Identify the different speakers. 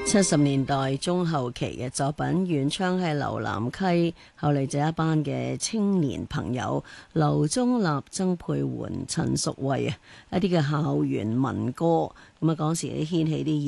Speaker 1: 70年代中後期嘅作品，原唱係劉南溪，後嚟就一班嘅青年朋友，劉忠立、曾沛媛、陳淑慧啊，一啲嘅校園民歌，咁啊嗰時啲掀起啲